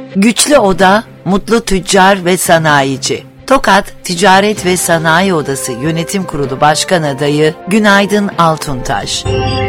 Güçlü Oda, Mutlu Tüccar ve Sanayici. Tokat Ticaret ve Sanayi Odası Yönetim Kurulu Başkan Adayı Günaydın Altuntaş.